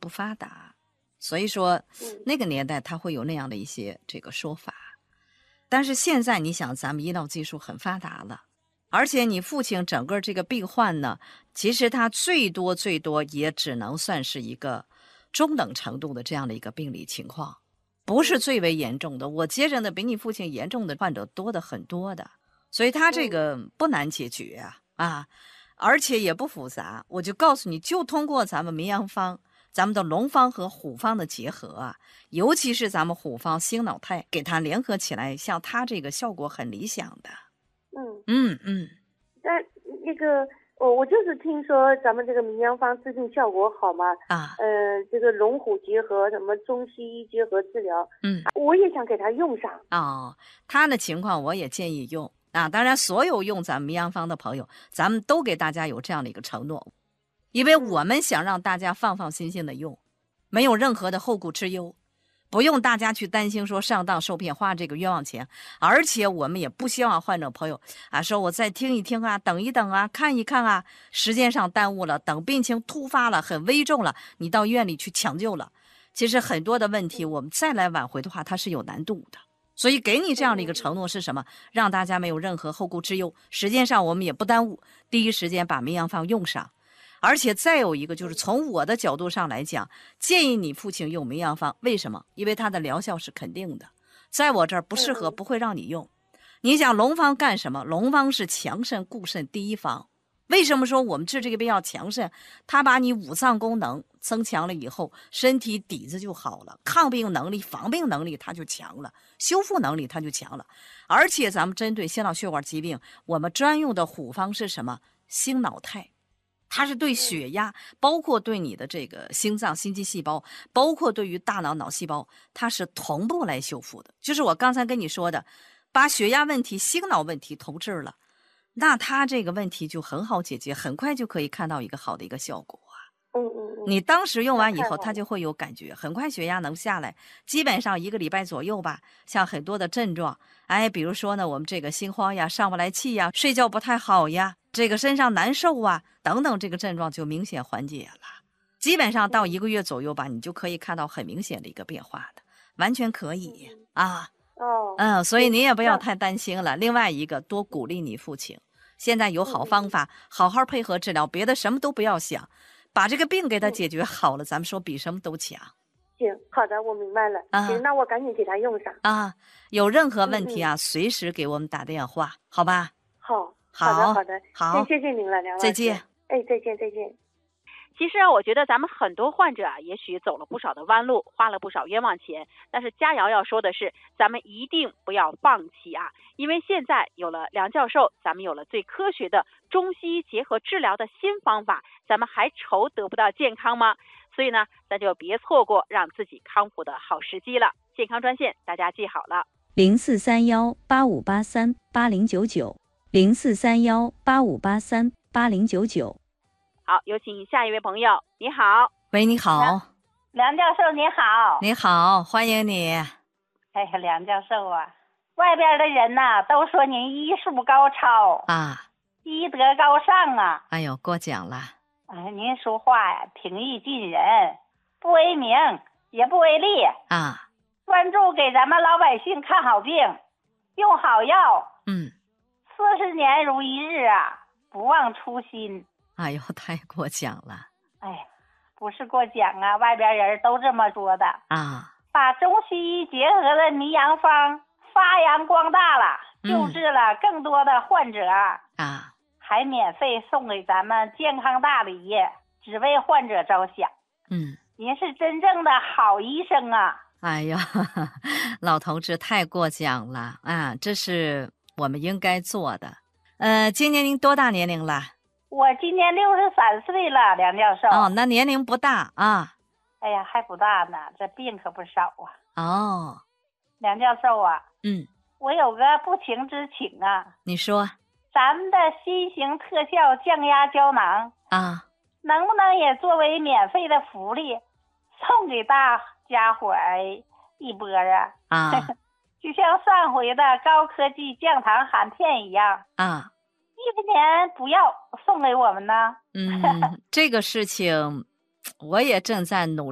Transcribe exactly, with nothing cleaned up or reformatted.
不发达，所以说那个年代他会有那样的一些这个说法。但是现在你想，咱们医疗技术很发达了，而且你父亲整个这个病患呢，其实他最多最多也只能算是一个中等程度的这样的一个病理情况，不是最为严重的。我接诊的比你父亲严重的患者多的很多的，所以他这个不难解决啊啊，而且也不复杂。我就告诉你，就通过咱们民阳方、咱们的龙方和虎方的结合啊，尤其是咱们虎方星脑肽给它联合起来，像它这个效果很理想的。 嗯嗯嗯。 但那个我我就是听说咱们这个民阳方治病效果好嘛， 啊， 呃，这个龙虎结合，什么中西医结合治疗， 嗯， 我也想给他用上。 哦，他的情况我也建议用啊。当然，所有用咱们民阳方的朋友，咱们都给大家有这样的一个承诺，因为我们想让大家放放心心的用，没有任何的后顾之忧。不用大家去担心说上当受骗花这个冤枉钱，而且我们也不希望患者朋友啊说我再听一听啊，等一等啊，看一看啊，时间上耽误了，等病情突发了，很危重了，你到医院里去抢救了。其实很多的问题我们再来挽回的话，它是有难度的。所以给你这样的一个承诺是什么？让大家没有任何后顾之忧，时间上我们也不耽误，第一时间把民阳方用上。而且再有一个就是从我的角度上来讲，建议你父亲用民阳方，为什么？因为它的疗效是肯定的，在我这儿不适合，不会让你用。你想龙方干什么？龙方是强肾固肾第一方。为什么说我们治这个病要强肾？它把你五脏功能增强了以后，身体底子就好了，抗病能力、防病能力它就强了，修复能力它就强了。而且咱们针对心脑血管疾病，我们专用的虎方是什么？星脑肽。它是对血压，包括对你的这个心脏、心肌细胞，包括对于大脑、脑细胞，它是同步来修复的。就是我刚才跟你说的，把血压问题、心脑问题投治了，那它这个问题就很好解决，很快就可以看到一个好的一个效果啊。 嗯嗯嗯。 你当时用完以后，它就会有感觉，很快血压能下来，基本上一个礼拜左右吧。像很多的症状，哎，比如说呢，我们这个心慌呀、上不来气呀、睡觉不太好呀，这个身上难受啊等等，这个症状就明显缓解了。基本上到一个月左右吧，你就可以看到很明显的一个变化的，完全可以啊。 哦， 嗯，所以你也不要太担心了。另外一个，多鼓励你父亲，现在有好方法，好好配合治疗，别的什么都不要想，把这个病给他解决好了，咱们说比什么都强。 行，好的，我明白了。 啊、 行，那我赶紧给他用上啊。有任何问题啊，嗯、随时给我们打电话，好吧？ 好， 好的，好的， 好， 谢谢您了，梁老师。 再见。 哎，再见，再见。 其实啊，我觉得咱们很多患者啊，也许走了不少的弯路，花了不少冤枉钱。但是佳瑶要说的是，咱们一定不要放弃啊！因为现在有了梁教授，咱们有了最科学的中西医结合治疗的新方法，咱们还愁得不到健康吗？所以呢，咱就别错过让自己康复的好时机了。健康专线大家记好了： 零四三幺八五八三八零九九，零四三幺八五八三八零九九。 好，有请下一位朋友。你好。 喂，你好。 梁, 梁教授你好。 你好，欢迎你。 哎呀，梁教授啊，外边的人呐、啊、都说您医术高超啊， 医德高尚啊。 哎呦，过奖了。 哎，您说话呀平易近人，不为名也不为利啊， 专注给咱们老百姓看好病，用好药。 嗯， 四十年如一日啊，不忘初心。 哎呦，太过奖了！ 哎，不是过奖啊，外边人都这么说的啊。 把中西医结合的民阳方发扬光大了，救治了更多的患者、 嗯、啊， 还免费送给咱们健康大礼，只为患者着想。 嗯， 您是真正的好医生啊！ 哎呀，老同志太过奖了啊！这是我们应该做的。呃，今年您多大年龄了？ 我今年六十三岁了，梁教授。 哦，那年龄不大啊。 哎呀，还不大呢，这病可不少啊。 哦， 梁教授啊， 嗯， 我有个不情之请啊。 你说。 咱们的新型特效降压胶囊啊， 能不能也作为免费的福利，送给大家伙儿一波啊？ 啊， 就像上回的高科技降糖含片一样啊。 一分钱不要送给我们呢？ 嗯，这个事情我也正在努力。